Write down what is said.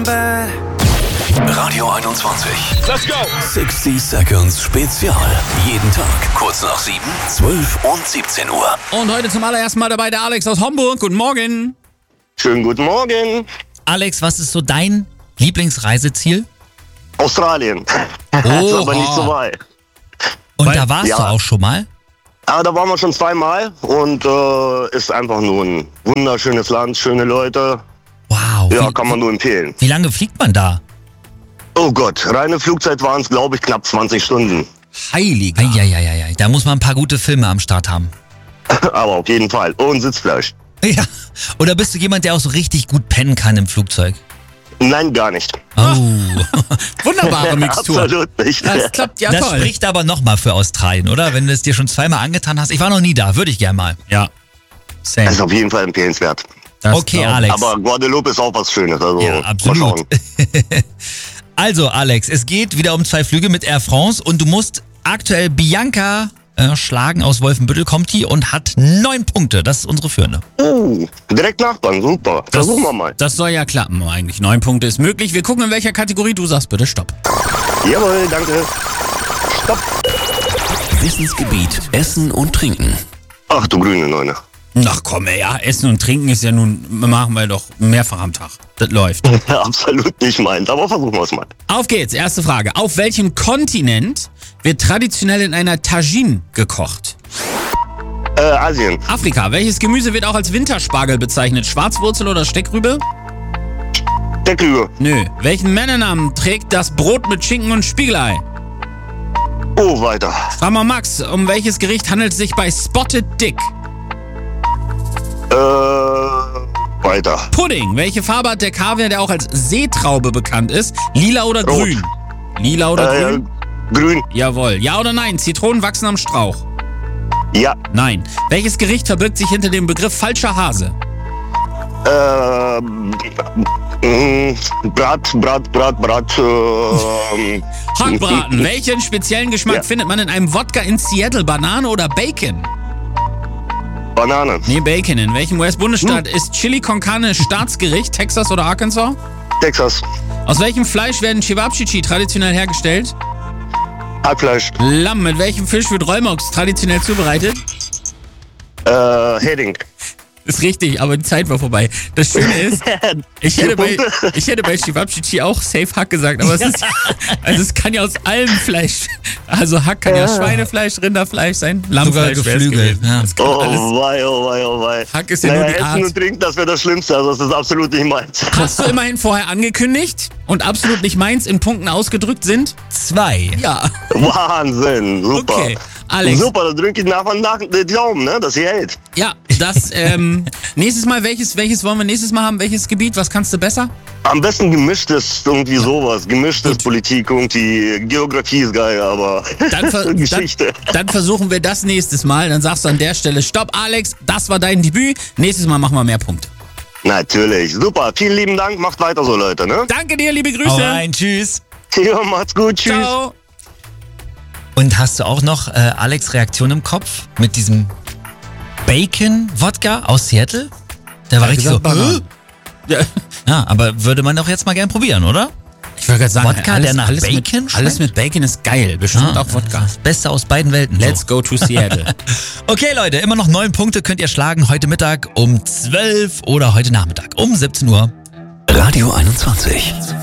Radio 21. Let's go! 60 Seconds Spezial. Jeden Tag kurz nach 7, 12 und 17 Uhr. Und heute zum allerersten Mal dabei der Alex aus Homburg. Guten Morgen. Schönen guten Morgen. Alex, was ist so dein Lieblingsreiseziel? Australien. Das ist aber nicht so weit. Und da warst du auch schon mal? Ja, da waren wir schon zweimal und ist einfach nur ein wunderschönes Land, schöne Leute. Wow. Ja, kann man nur empfehlen. Wie lange fliegt man da? Oh Gott, reine Flugzeit waren es, glaube ich, knapp 20 Stunden. Heiliger. Eieieiei. Da muss man ein paar gute Filme am Start haben. Aber auf jeden Fall. Und Sitzfleisch. Ja. Oder bist du jemand, der auch so richtig gut pennen kann im Flugzeug? Nein, gar nicht. Oh. Wunderbare Mixtur. Absolut nicht. Das klappt ja Das toll. spricht aber nochmal für Australien, oder? Wenn du es dir schon zweimal angetan hast. Ich war noch nie da, würde ich gerne mal. Ja. Das Same. ist auf jeden Fall empfehlenswert. Das Okay, glaub ich. Alex. Aber Guadeloupe ist auch was Schönes. Also Ja, mal absolut. schauen. Also, Alex, es geht wieder um 2 Flüge mit Air France und du musst aktuell Bianca schlagen aus Wolfenbüttel, kommt die und hat 9 Punkte. Das ist unsere Führende. Direkt Nachbarn, super. Versuchen wir mal. Das soll ja klappen eigentlich. 9 Punkte ist möglich. Wir gucken, in welcher Kategorie du sagst. Bitte stopp. Jawohl, danke. Stopp. Wissensgebiet Essen und Trinken. Ach du grüne Neune. Ach komm, ey, ja, Essen und Trinken ist ja nun, machen wir doch mehrfach am Tag. Das läuft. Ja, absolut nicht meins, aber versuchen wir es mal. Auf geht's, erste Frage. Auf welchem Kontinent wird traditionell in einer Tagine gekocht? Asien. Afrika. Welches Gemüse wird auch als Winterspargel bezeichnet? Schwarzwurzel oder Steckrübe? Steckrübe. Nö. Welchen Männernamen trägt das Brot mit Schinken und Spiegelei? Oh, weiter. Frag mal Max, um welches Gericht handelt es sich bei Spotted Dick? Weiter. Pudding. Welche Farbe hat der Kaviar, der auch als Seetraube bekannt ist? Lila oder Rot. grün? Lila oder grün? Grün. Jawohl. Ja oder nein? Zitronen wachsen am Strauch? Ja. Nein. Welches Gericht verbirgt sich hinter dem Begriff falscher Hase? Brat. Hackbraten. Welchen speziellen Geschmack Ja. findet man in einem Wodka in Seattle? Banane oder Bacon? Banane. Nee, Bacon. In welchem US-Bundesstaat ist Chili con Carne Staatsgericht? Texas oder Arkansas? Texas. Aus welchem Fleisch werden Cevapcici traditionell hergestellt? Hackfleisch. Lamm. Mit welchem Fisch wird Rollmops traditionell zubereitet? Hering. Ist richtig, aber die Zeit war vorbei. Das Schöne ist, ich hätte bei Cevapcici auch safe Hack gesagt, aber es kann ja aus allem Fleisch. Also Hack kann ja Schweinefleisch, Rinderfleisch sein, Lammfleisch. Sogar wär's Geflügel, gewesen. ja. Das kann alles. Oh wei. Hack ist ja nur die Essen Art. und Trinken, das wäre das Schlimmste. Also das ist absolut nicht meins. Hast du immerhin vorher angekündigt und absolut nicht meins in Punkten ausgedrückt sind? 2. Ja. Wahnsinn. Super. Okay. Alex. Super, da drücke ich nach und nach die Daumen, ne, dass ihr hält. Ja, das, nächstes Mal, welches wollen wir nächstes Mal haben? Welches Gebiet? Was kannst du besser? Am besten gemischtes, irgendwie sowas. Gemischtes Politik, irgendwie Geografie ist geil, aber Geschichte. Dann versuchen wir das nächstes Mal. Dann sagst du an der Stelle, stopp Alex, das war dein Debüt. Nächstes Mal machen wir mehr Punkte. Natürlich, super. Vielen lieben Dank, macht weiter so, Leute, ne? Danke dir, liebe Grüße. Hau rein, tschüss. Ja, macht's gut, tschüss. Ciao. Und hast du auch noch Alex' Reaktion im Kopf mit diesem Bacon-Wodka aus Seattle? Der war richtig so. Ja. Ja, aber würde man doch jetzt mal gern probieren, oder? Ich wollte gerade sagen, Wodka, der nach Bacon mit, schmeckt? alles mit Bacon ist geil. Bestimmt auch Wodka. Das Beste aus beiden Welten. Let's go to Seattle. Okay, Leute, immer noch 9 Punkte könnt ihr schlagen heute Mittag um 12 oder heute Nachmittag um 17 Uhr. Radio 21.